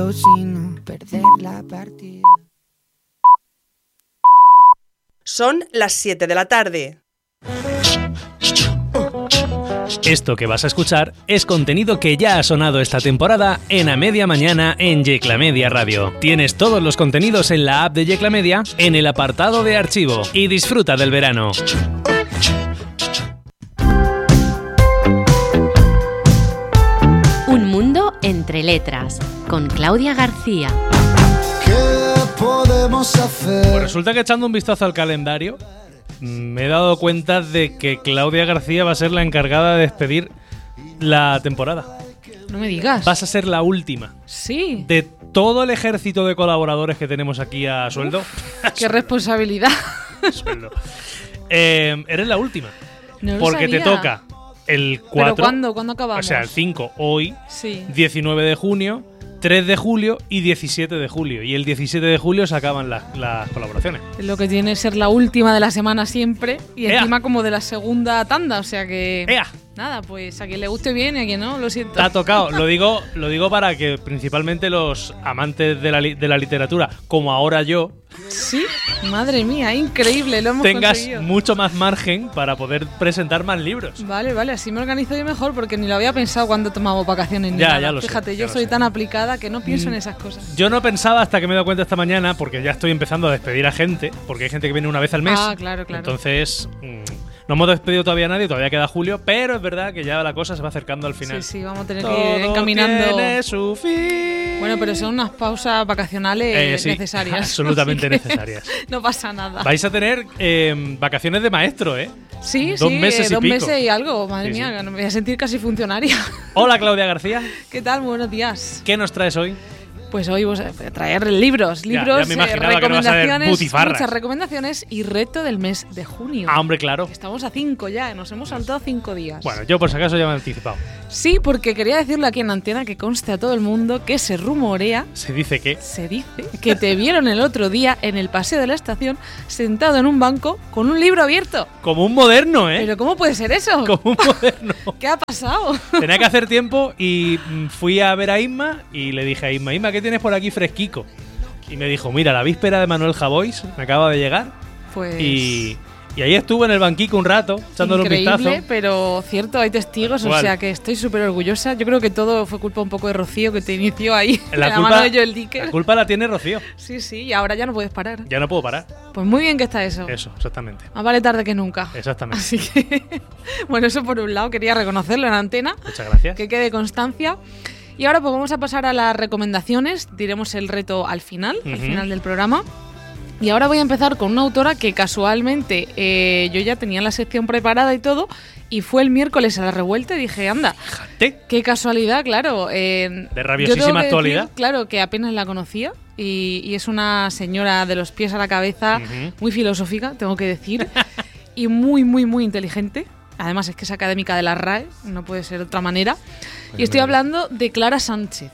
juego sino perder la partida. Son las 7 de la tarde. Esto que vas a escuchar es contenido que ya ha sonado esta temporada en A Media Mañana en Yecla Media Radio. Tienes todos los contenidos en la app de Yecla Media en el apartado de archivo y disfruta del verano. Un mundo entre letras, con Claudia García. ¿Qué podemos hacer? Pues resulta que echando un vistazo al calendario me he dado cuenta de que Claudia García va a ser la encargada de despedir la temporada. No me digas. Vas a ser la última. Sí. De todo el ejército de colaboradores que tenemos aquí a sueldo. ¡Qué responsabilidad! Sueldo. Eres la última. No lo porque sabía. te toca el 4. ¿Pero cuándo? ¿Cuándo acabamos? O sea, el 5 hoy, Sí. 19 de junio, 3 de julio y 17 de julio. Y el 17 de julio se acaban las colaboraciones. Lo que tiene es ser la última de la semana siempre y ¡Ea! encima como de la segunda tanda, o sea que... ¡Ea! Nada, pues a quien le guste bien y a quien no, lo siento. Te ha tocado. Lo digo para que principalmente los amantes de la literatura, como ahora yo, Sí, madre mía, increíble, lo hemos tengas conseguido. mucho más margen para poder presentar más libros. Vale, así me organizo yo mejor porque ni lo había pensado cuando tomamos vacaciones ni Ya, nada. ya lo sé, Fíjate, ya yo lo soy sé. tan aplicada que no pienso en esas cosas. Yo no pensaba hasta que me he dado cuenta esta mañana, porque ya estoy empezando a despedir a gente, porque hay gente que viene una vez al mes. Ah, claro. Entonces, no hemos despedido todavía a nadie, todavía queda julio, pero es verdad que ya la cosa se va acercando al final. Sí, vamos a tener que Todo ir encaminando. tiene su fin. Bueno, pero son unas pausas vacacionales Sí, necesarias. absolutamente Así que necesarias. No pasa nada. Vais a tener vacaciones de maestro, ¿eh? Sí, 2 meses y 2 pico. meses y algo. Madre Sí, mía, sí. que me voy a sentir casi funcionaria. Hola, Claudia García. ¿Qué tal? Buenos días. ¿Qué nos traes hoy? Pues hoy voy a traer libros, ya me imaginaba que no vas a ver butifarras. muchas recomendaciones y reto del mes de junio. Ah, hombre, claro. Estamos a 5 ya, nos hemos saltado 5 días. Bueno, yo por si acaso ya me he anticipado. Sí, porque quería decirle aquí en Antena que conste a todo el mundo que se rumorea, Se dice que... se dice, que te vieron el otro día en el paseo de la estación sentado en un banco con un libro abierto. Como un moderno, ¿eh? ¿Pero cómo puede ser eso? Como un moderno. ¿Qué ha pasado? Tenía que hacer tiempo y fui a ver a Isma y le dije a Isma, ¿qué tienes por aquí fresquico? Y me dijo, mira, la víspera de Manuel Javois me acaba de llegar. Pues... Y ahí estuve en el banquico un rato, echándole un vistazo. Increíble, pero cierto, hay testigos, ¿Cuál? o sea que estoy súper orgullosa. Yo creo que todo fue culpa un poco de Rocío, que te inició ahí en la mano de Joel Dicker. La culpa la tiene Rocío. Sí, y ahora ya no puedes parar. Ya no puedo parar. Pues muy bien que está eso. Eso, exactamente. Más vale tarde que nunca. Exactamente. Así que, bueno, eso por un lado, quería reconocerlo en Antena, Muchas gracias. que quede constancia. Y ahora pues vamos a pasar a las recomendaciones, diremos el reto al final del programa. Y ahora voy a empezar con una autora que casualmente yo ya tenía la sección preparada y todo, y fue el miércoles a la revuelta y dije, anda, Fíjate. qué casualidad, claro. De Yo rabiosísima tengo que actualidad. decir, claro, que apenas la conocía y es una señora de los pies a la cabeza, muy filosófica, tengo que decir, y muy inteligente. Además es que es académica de la RAE, no puede ser de otra manera. Y estoy hablando de Clara Sánchez,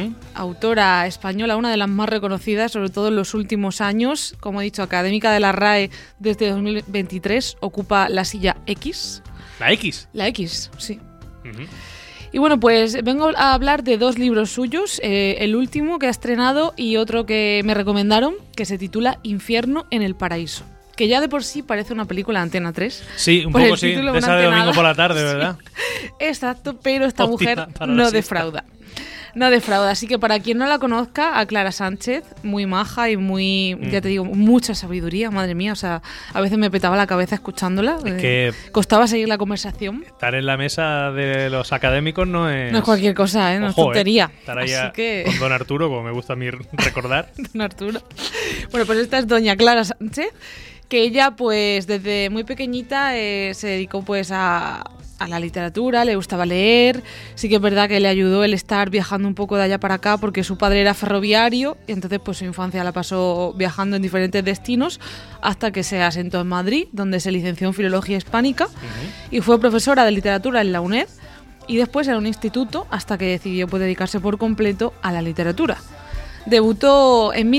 autora española, una de las más reconocidas, sobre todo en los últimos años. Como he dicho, académica de la RAE desde 2023, ocupa la silla X. La X. La X, sí. Y bueno, pues vengo a hablar de 2 libros suyos, el último que ha estrenado y otro que me recomendaron, que se titula Infierno en el Paraíso. Que ya de por sí parece una película de Antena 3. Sí, un Por poco el sí. título, De una esa de domingo antenada. por la tarde, ¿verdad? Exacto, pero esta Óptima mujer para la no siesta. defrauda. No defrauda. Así que para quien no la conozca, a Clara Sánchez, muy maja y muy, ya te digo, mucha sabiduría, madre mía. O sea, a veces me petaba la cabeza escuchándola. Es que costaba seguir la conversación. estar en la mesa de los académicos no es... No es cualquier cosa, no es Ojo, tontería. Estar ahí Así que... con don Arturo, como me gusta a mí recordar. Don Arturo. Bueno, pues esta es doña Clara Sánchez, que ella pues desde muy pequeñita se dedicó pues a la literatura, le gustaba leer. Sí que es verdad que le ayudó el estar viajando un poco de allá para acá porque su padre era ferroviario y entonces pues su infancia la pasó viajando en diferentes destinos hasta que se asentó en Madrid, donde se licenció en Filología Hispánica y fue profesora de literatura en la UNED y después en un instituto hasta que decidió pues dedicarse por completo a la literatura. Debutó en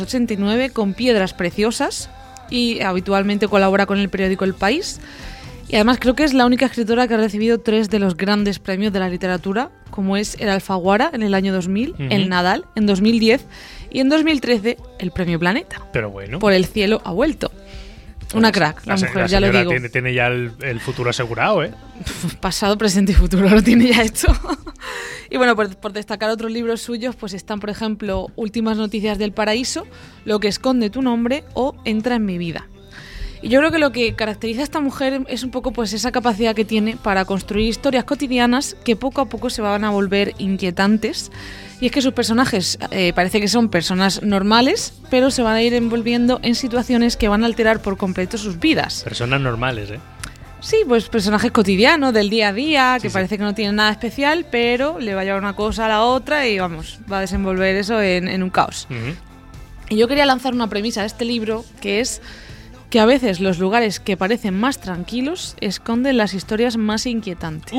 1989 con Piedras Preciosas y habitualmente colabora con el periódico El País. Y además creo que es la única escritora que ha recibido 3 de los grandes premios de la literatura, como es el Alfaguara en el año 2000, el Nadal en 2010 y en 2013 el Premio Planeta. Pero bueno. Por El cielo ha vuelto. Una crack, la mujer, ya lo digo. Tiene ya el futuro asegurado, ¿eh? Pasado, presente y futuro lo tiene ya hecho. Y bueno, por destacar otros libros suyos, pues están, por ejemplo, Últimas noticias del paraíso, Lo que esconde tu nombre o Entra en mi vida. Y yo creo que lo que caracteriza a esta mujer es un poco pues esa capacidad que tiene para construir historias cotidianas que poco a poco se van a volver inquietantes. Y es que sus personajes parece que son personas normales, pero se van a ir envolviendo en situaciones que van a alterar por completo sus vidas. Personas normales, ¿eh? Sí, pues personajes cotidianos, del día a día, que parece que no tienen nada especial, pero le va a llevar una cosa a la otra y vamos, va a desenvolver eso en un caos. Y yo quería lanzar una premisa de este libro, que es que a veces los lugares que parecen más tranquilos esconden las historias más inquietantes.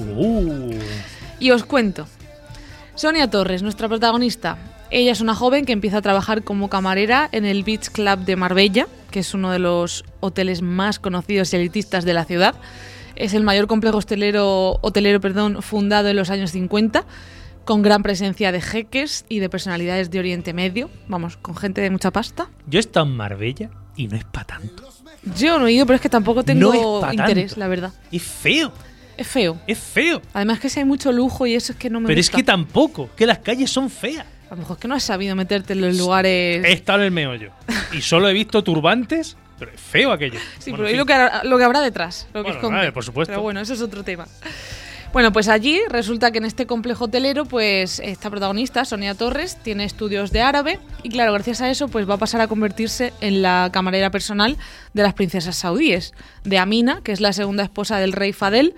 Y os cuento. Sonia Torres, nuestra protagonista. Ella es una joven que empieza a trabajar como camarera en el Beach Club de Marbella, que es uno de los hoteles más conocidos y elitistas de la ciudad. Es el mayor complejo hotelero, fundado en los años 50, con gran presencia de jeques y de personalidades de Oriente Medio. Vamos, con gente de mucha pasta. Yo he estado en Marbella y no es para tanto. Yo no he ido, pero es que tampoco tengo interés, tanto. La verdad. Es feo. Es feo. Es feo. Además que si hay mucho lujo y eso es que no me Pero gusta. es que tampoco, que las calles son feas. A lo mejor es que no has sabido meterte en los lugares... He estado en el meollo. Y solo he visto turbantes, pero es feo aquello. Sí, bueno, pero ¿y lo que habrá detrás? Lo que esconde. Vale, por supuesto. Pero bueno, eso es otro tema. Bueno, pues allí resulta que en este complejo hotelero, pues esta protagonista, Sonia Torres, tiene estudios de árabe y claro, gracias a eso pues va a pasar a convertirse en la camarera personal de las princesas saudíes, de Amina, que es la segunda esposa del rey Fadel,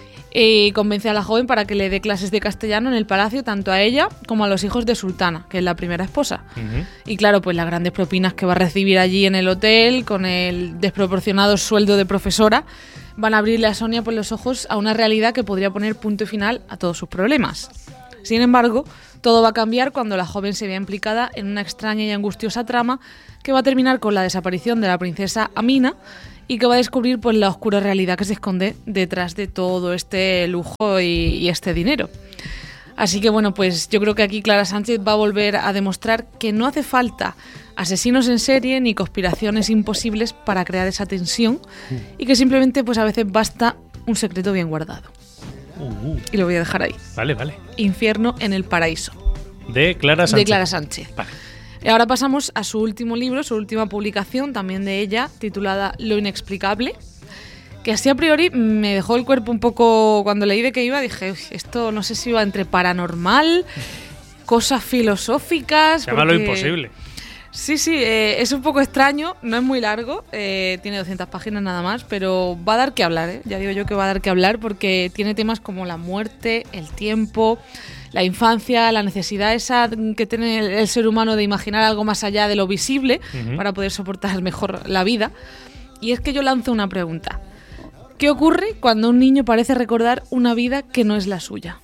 y convence a la joven para que le dé clases de castellano en el palacio tanto a ella como a los hijos de Sultana, que es la primera esposa. Y claro, pues las grandes propinas que va a recibir allí en el hotel, con el desproporcionado sueldo de profesora, van a abrirle a Sonia por los ojos a una realidad que podría poner punto y final a todos sus problemas. Sin embargo, todo va a cambiar cuando la joven se vea implicada en una extraña y angustiosa trama que va a terminar con la desaparición de la princesa Amina y que va a descubrir pues la oscura realidad que se esconde detrás de todo este lujo y este dinero. Así que bueno, pues yo creo que aquí Clara Sánchez va a volver a demostrar que no hace falta asesinos en serie ni conspiraciones imposibles para crear esa tensión y que simplemente pues a veces basta un secreto bien guardado. Y lo voy a dejar ahí. Vale, vale. Infierno en el paraíso. De Clara Sánchez. De Clara Sánchez. Vale. Y ahora pasamos a su último libro, su última publicación, también de ella, titulada Lo inexplicable, que así a priori me dejó el cuerpo un poco... Cuando leí de qué iba, dije, esto no sé si iba entre paranormal, cosas filosóficas... Se llama Lo imposible. Sí, es un poco extraño, no es muy largo, tiene 200 páginas nada más, pero va a dar que hablar, ¿eh? Ya digo yo que va a dar que hablar porque tiene temas como la muerte, el tiempo, la infancia, la necesidad esa que tiene el ser humano de imaginar algo más allá de lo visible para poder soportar mejor la vida. Y es que yo lanzo una pregunta. ¿Qué ocurre cuando un niño parece recordar una vida que no es la suya?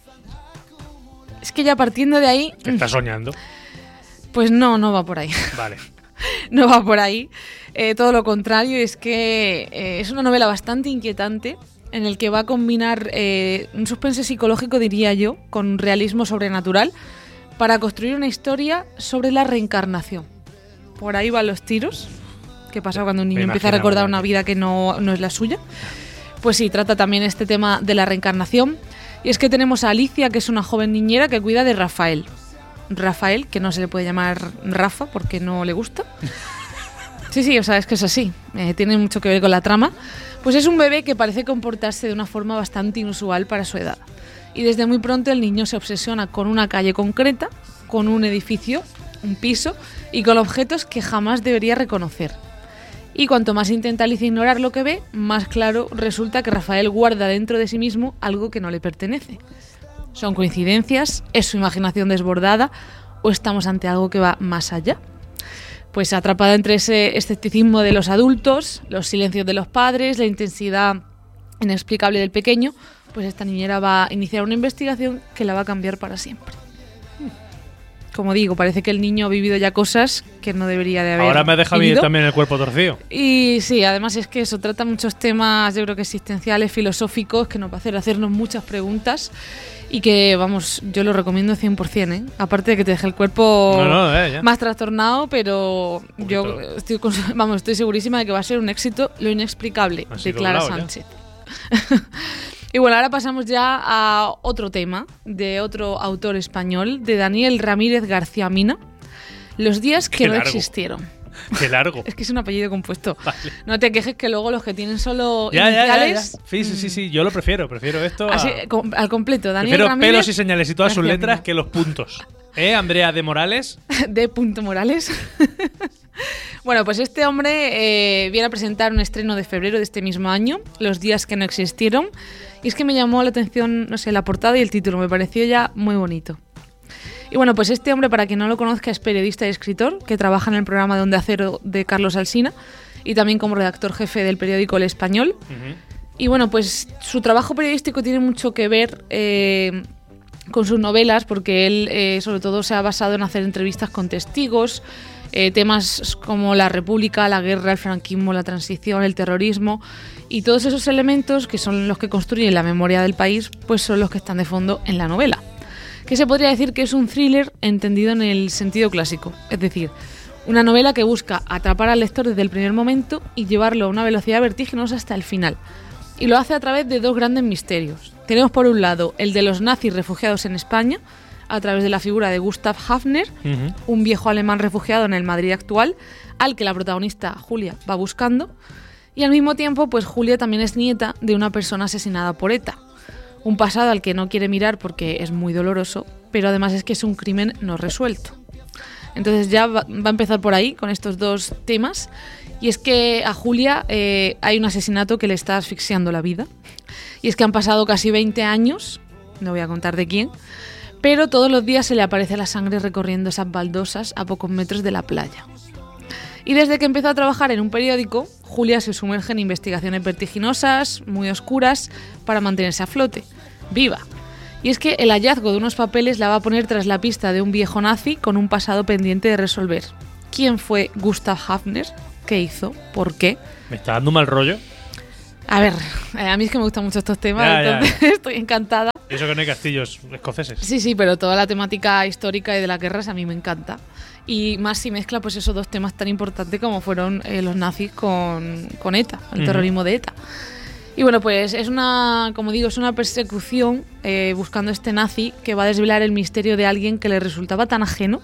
Es que ya partiendo de ahí... ¿Estás soñando? Pues no va por ahí. Vale. No va por ahí. Todo lo contrario, es que es una novela bastante inquietante en el que va a combinar un suspense psicológico, diría yo, con un realismo sobrenatural para construir una historia sobre la reencarnación. Por ahí van los tiros. ¿Qué pasa cuando un niño empieza a recordar una vida que no es la suya? Pues sí, trata también este tema de la reencarnación. Y es que tenemos a Alicia, que es una joven niñera que cuida de Rafael. Rafael, que no se le puede llamar Rafa porque no le gusta. Sí, o sea, es que es así. Tiene mucho que ver con la trama. Pues es un bebé que parece comportarse de una forma bastante inusual para su edad. Y desde muy pronto el niño se obsesiona con una calle concreta, con un edificio, un piso y con objetos que jamás debería reconocer. Y cuanto más intenta Alicia ignorar lo que ve, más claro resulta que Rafael guarda dentro de sí mismo algo que no le pertenece. ¿Son coincidencias? ¿Es su imaginación desbordada? ¿O estamos ante algo que va más allá? Pues atrapada entre ese escepticismo de los adultos, los silencios de los padres, la intensidad inexplicable del pequeño, pues esta niñera va a iniciar una investigación que la va a cambiar para siempre. como digo, parece que el niño ha vivido ya cosas que no debería de haber Ahora me deja vivido. vivir también el cuerpo torcido. Y sí, además es que eso trata muchos temas, yo creo que existenciales, filosóficos, que nos va a hacer hacernos muchas preguntas y que, vamos, yo lo recomiendo 100%, ¿eh? Aparte de que te deje el cuerpo ya. más trastornado, pero yo poquito. estoy segurísima de que va a ser un éxito lo inexplicable Así de Clara doblado, ya. Sánchez. Y bueno, ahora pasamos ya a otro tema de otro autor español, de Daniel Ramírez García Mina, Los días que Qué no largo. existieron. Qué largo. Es que es un apellido compuesto. Vale. No te quejes que luego los que tienen solo Ya. iniciales... Sí, yo lo prefiero esto Así, al completo, Daniel prefiero Ramírez pelos y señales y todas sus García letras Mina. que los puntos. Andrea de Morales. de Punto Morales. Bueno, pues este hombre viene a presentar un estreno de febrero de este mismo año, Los días que no existieron. Y es que me llamó la atención, no sé, la portada y el título, me pareció ya muy bonito. Y bueno, pues este hombre, para quien no lo conozca, es periodista y escritor, que trabaja en el programa de Onda Cero de Carlos Alsina y también como redactor jefe del periódico El Español. Y bueno, pues su trabajo periodístico tiene mucho que ver con sus novelas, porque él sobre todo se ha basado en hacer entrevistas con testigos, temas como la República, la guerra, el franquismo, la transición, el terrorismo, y todos esos elementos que son los que construyen la memoria del país, pues son los que están de fondo en la novela. Que se podría decir que es un thriller entendido en el sentido clásico, es decir, una novela que busca atrapar al lector desde el primer momento y llevarlo a una velocidad vertiginosa hasta el final. Y lo hace a través de dos grandes misterios. Tenemos por un lado el de los nazis refugiados en España, a través de la figura de Gustav Hafner, un viejo alemán refugiado en el Madrid actual, al que la protagonista Julia va buscando. Y al mismo tiempo, pues Julia también es nieta de una persona asesinada por ETA. Un pasado al que no quiere mirar porque es muy doloroso, pero además es que es un crimen no resuelto. Entonces ya va a empezar por ahí, con estos dos temas. Y es que a Julia hay un asesinato que le está asfixiando la vida. Y es que han pasado casi 20 años, no voy a contar de quién, pero todos los días se le aparece la sangre recorriendo esas baldosas a pocos metros de la playa. Y desde que empezó a trabajar en un periódico, Julia se sumerge en investigaciones vertiginosas, muy oscuras, para mantenerse a flote, viva. Y es que el hallazgo de unos papeles la va a poner tras la pista de un viejo nazi con un pasado pendiente de resolver. ¿Quién fue Gustav Hafner? ¿Qué hizo? ¿Por qué? Me está dando mal rollo. A ver, a mí es que me gustan mucho estos temas, entonces estoy encantada. Y eso que no hay castillos escoceses. Sí, pero toda la temática histórica y de las guerras a mí me encanta. Y más si mezcla pues esos dos temas tan importantes como fueron los nazis con ETA, el terrorismo de ETA. Y bueno, pues es una, como digo, es una persecución buscando a este nazi que va a desvelar el misterio de alguien que le resultaba tan ajeno.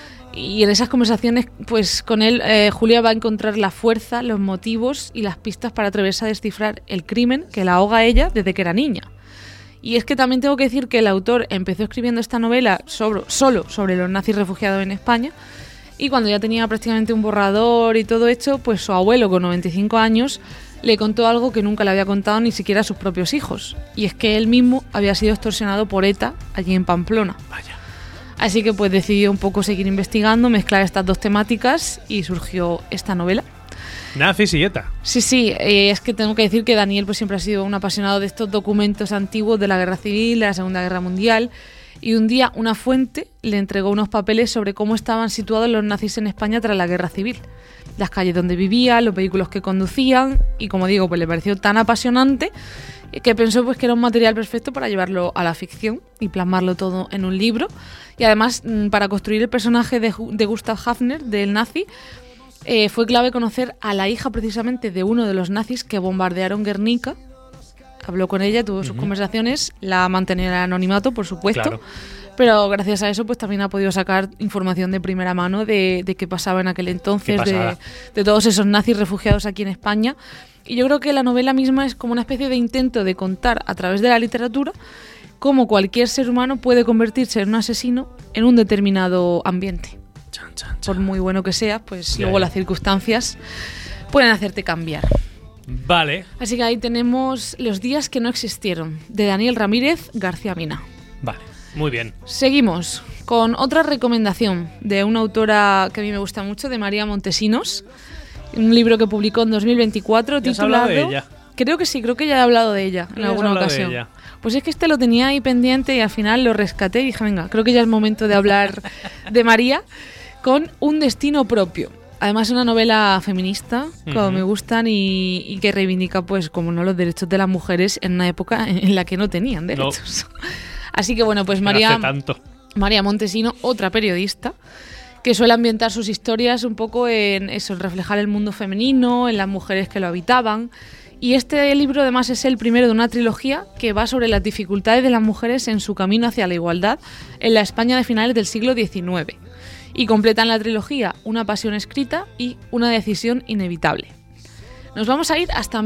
Y en esas conversaciones, pues con él, Julia va a encontrar la fuerza, los motivos y las pistas para atreverse a descifrar el crimen que la ahoga a ella desde que era niña. Y es que también tengo que decir que el autor empezó escribiendo esta novela solo sobre los nazis refugiados en España, y cuando ya tenía prácticamente un borrador y todo hecho, pues su abuelo, con 95 años, le contó algo que nunca le había contado ni siquiera a sus propios hijos. Y es que él mismo había sido extorsionado por ETA allí en Pamplona. Vaya. Así que pues decidió un poco seguir investigando, mezclar estas dos temáticas y surgió esta novela. Nazis y ETA. Sí, es que tengo que decir que Daniel pues siempre ha sido un apasionado de estos documentos antiguos de la Guerra Civil, de la Segunda Guerra Mundial, y un día una fuente le entregó unos papeles sobre cómo estaban situados los nazis en España tras la Guerra Civil, las calles donde vivían, los vehículos que conducían, y como digo, pues le pareció tan apasionante que pensó pues que era un material perfecto para llevarlo a la ficción y plasmarlo todo en un libro. Y además, para construir el personaje de Gustav Hafner, del nazi, fue clave conocer a la hija precisamente de uno de los nazis que bombardearon Guernica. Habló con ella, tuvo sus conversaciones, la mantenía en anonimato, por supuesto. Claro. Pero gracias a eso pues también ha podido sacar información de primera mano de qué pasaba en aquel entonces, de todos esos nazis refugiados aquí en España. Y yo creo que la novela misma es como una especie de intento de contar a través de la literatura cómo cualquier ser humano puede convertirse en un asesino en un determinado ambiente. Chan, chan, chan. Por muy bueno que seas, pues Ya, luego ya. las circunstancias pueden hacerte cambiar. Vale. Así que ahí tenemos Los días que no existieron, de Daniel Ramírez García Mina. Vale. Muy bien. Seguimos con otra recomendación de una autora que a mí me gusta mucho, de María Montesinos. Un libro que publicó en 2024 ¿Ya has hablado titulado... de ella? Creo que sí, creo que ya he hablado de ella en alguna ocasión. Pues es que este lo tenía ahí pendiente y al final lo rescaté y dije, venga, creo que ya es momento de hablar de María con Un destino propio. Además es una novela feminista, como me gustan, y que reivindica, pues, como no, los derechos de las mujeres en una época en la que no tenían derechos. No. Así que bueno, pues María Montesino, otra periodista, que suele ambientar sus historias un poco en eso, en reflejar el mundo femenino, en las mujeres que lo habitaban. Y este libro además es el primero de una trilogía que va sobre las dificultades de las mujeres en su camino hacia la igualdad en la España de finales del siglo XIX. Y completan la trilogía Una pasión escrita y Una decisión inevitable. Nos vamos a ir hasta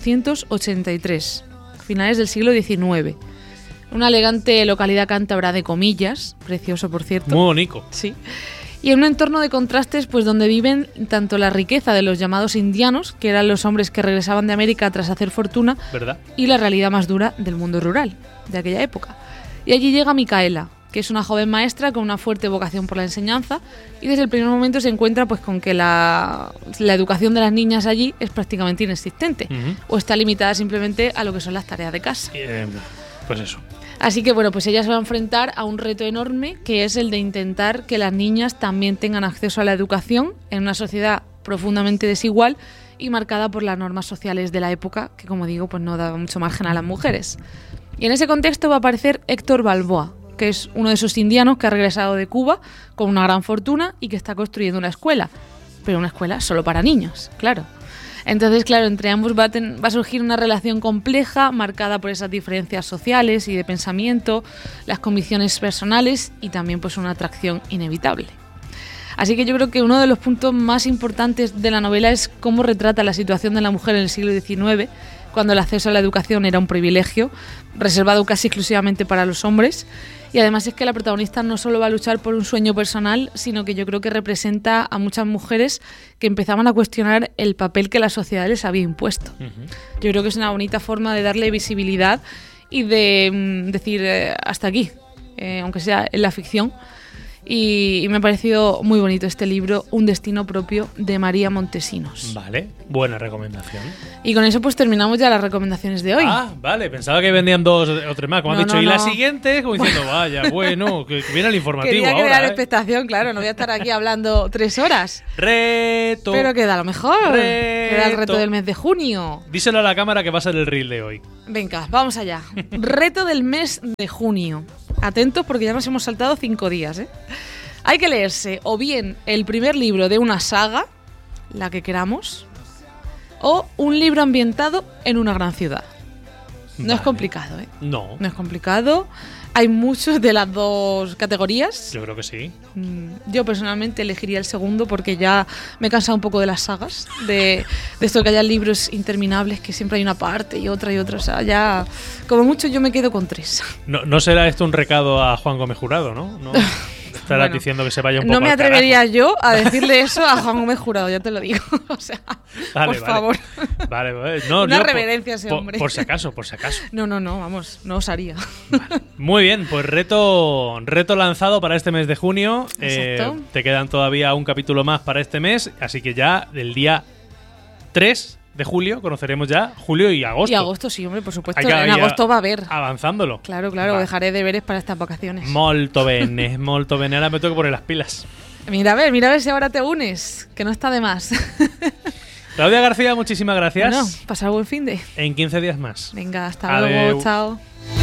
1883, finales del siglo XIX. Una elegante localidad cántabra de Comillas, precioso por cierto. Muy bonito. Sí. Y en un entorno de contrastes, pues donde viven tanto la riqueza de los llamados indianos, que eran los hombres que regresaban de América tras hacer fortuna, ¿verdad?, y la realidad más dura del mundo rural de aquella época. Y allí llega Micaela, que es una joven maestra con una fuerte vocación por la enseñanza, y desde el primer momento se encuentra pues con que la educación de las niñas allí es prácticamente inexistente, o está limitada simplemente a lo que son las tareas de casa. Pues eso. Así que bueno, pues ella se va a enfrentar a un reto enorme, que es el de intentar que las niñas también tengan acceso a la educación en una sociedad profundamente desigual y marcada por las normas sociales de la época, que como digo, pues no daba mucho margen a las mujeres. Y en ese contexto va a aparecer Héctor Balboa, que es uno de esos indianos que ha regresado de Cuba con una gran fortuna y que está construyendo una escuela, pero una escuela solo para niños, claro. Entonces, claro, entre ambos va a surgir una relación compleja, marcada por esas diferencias sociales y de pensamiento, las convicciones personales y también pues una atracción inevitable. Así que yo creo que uno de los puntos más importantes de la novela es cómo retrata la situación de la mujer en el siglo XIX, cuando el acceso a la educación era un privilegio, reservado casi exclusivamente para los hombres. Y además es que la protagonista no solo va a luchar por un sueño personal, sino que yo creo que representa a muchas mujeres que empezaban a cuestionar el papel que la sociedad les había impuesto. Yo creo que es una bonita forma de darle visibilidad y de decir hasta aquí, aunque sea en la ficción. Y me ha parecido muy bonito este libro, Un destino propio, de María Montesinos. Vale, buena recomendación. Y con eso pues terminamos ya las recomendaciones de hoy. Ah, vale, pensaba que vendían 2 o 3 más, como has dicho. No. Y la siguiente, como diciendo, vaya, bueno, que viene el informativo. Quería ahora, crear expectación, claro, no voy a estar aquí hablando 3 horas. Reto. Pero queda lo mejor. Queda el reto del mes de junio. Díselo a la cámara que va a ser el reel de hoy. Venga, vamos allá. Reto del mes de junio. Atentos porque ya nos hemos saltado 5 días, ¿eh? Hay que leerse o bien el primer libro de una saga, la que queramos, o un libro ambientado en una gran ciudad. No es complicado, ¿eh? No es complicado. Hay muchos de las dos categorías. Yo creo que sí. Yo personalmente elegiría el segundo porque ya me he cansado un poco de las sagas, de esto que haya libros interminables, que siempre hay una parte y otra. O sea, ya como mucho yo me quedo con 3. No será esto un recado a Juan Gómez Jurado, ¿no? Estarás bueno, diciendo que se vaya un poco. No me atrevería yo a decirle eso a Juan Gómez Jurado, ya te lo digo. O sea, por favor. Vale. No, una reverencia a ese hombre. Por si acaso. No, vamos, no osaría. Vale. Muy bien, pues reto lanzado para este mes de junio. Exacto. Te quedan todavía un capítulo más para este mes, así que ya del día 3 de julio conoceremos ya julio y agosto. Y agosto, sí, hombre, por supuesto. En agosto va a haber. Avanzándolo. Claro, dejaré deberes para estas vacaciones. Molto bene. Ahora me tengo que poner las pilas. Mira a ver si ahora te unes, que no está de más. Claudia García, muchísimas gracias. Bueno, pasar buen fin de. En 15 días más. Venga, hasta luego, chao.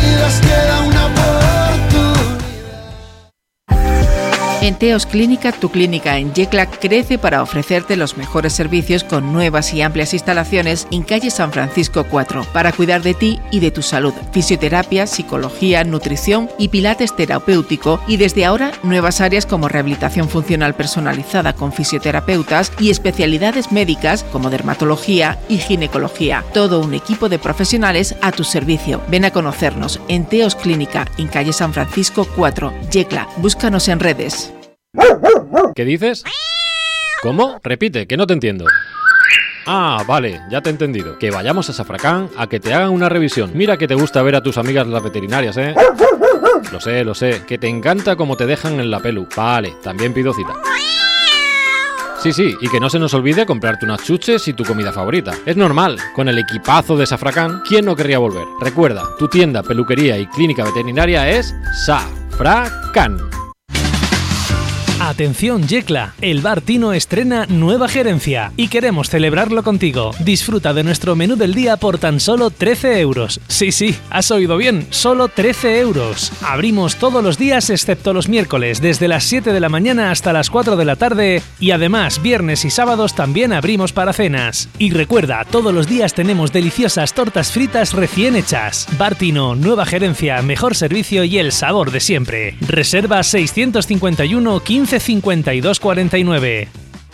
En Teos Clínica, tu clínica en Yecla crece para ofrecerte los mejores servicios con nuevas y amplias instalaciones en calle San Francisco 4 para cuidar de ti y de tu salud. Fisioterapia, psicología, nutrición y pilates terapéutico, y desde ahora nuevas áreas como rehabilitación funcional personalizada con fisioterapeutas y especialidades médicas como dermatología y ginecología. Todo un equipo de profesionales a tu servicio. Ven a conocernos en Teos Clínica en calle San Francisco 4, Yecla. Búscanos en redes. ¿Qué dices? ¿Cómo? Repite, que no te entiendo. Ah, vale, ya te he entendido. Que vayamos a Safracán a que te hagan una revisión. Mira que te gusta ver a tus amigas las veterinarias, ¿eh? Lo sé, que te encanta cómo te dejan en la pelu. Vale, también pido cita. Sí, y que no se nos olvide comprarte unas chuches y tu comida favorita. Es normal, con el equipazo de Safracán, ¿quién no querría volver? Recuerda, tu tienda, peluquería y clínica veterinaria es Safracán. Atención Yecla, el Bar Tino estrena nueva gerencia y queremos celebrarlo contigo. Disfruta de nuestro menú del día por tan solo 13 euros. Sí, has oído bien, solo 13 euros. Abrimos todos los días excepto los miércoles, desde las 7 de la mañana hasta las 4 de la tarde y además viernes y sábados también abrimos para cenas. Y recuerda, todos los días tenemos deliciosas tortas fritas recién hechas. Bar Tino, nueva gerencia, mejor servicio y el sabor de siempre. Reserva 651 15 52 49.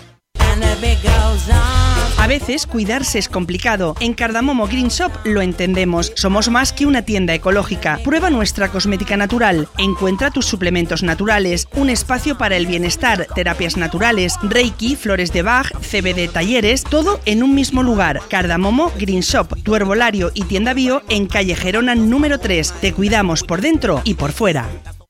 A veces cuidarse es complicado. En Cardamomo Green Shop lo entendemos. Somos más que una tienda ecológica. Prueba nuestra cosmética natural. Encuentra tus suplementos naturales, un espacio para el bienestar, terapias naturales, Reiki, flores de Bach, CBD talleres, todo en un mismo lugar. Cardamomo Green Shop, tu herbolario y tienda bio en calle Gerona número 3. Te cuidamos por dentro y por fuera.